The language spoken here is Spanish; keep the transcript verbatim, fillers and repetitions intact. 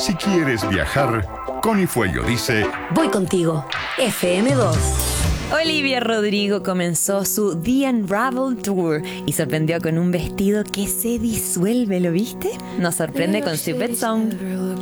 Si quieres viajar, Connie Fuello dice: voy contigo, F M dos. Olivia Rodrigo comenzó su The Unraveled Tour y sorprendió con un vestido que se disuelve, ¿lo viste? Nos sorprende con Stupid Song.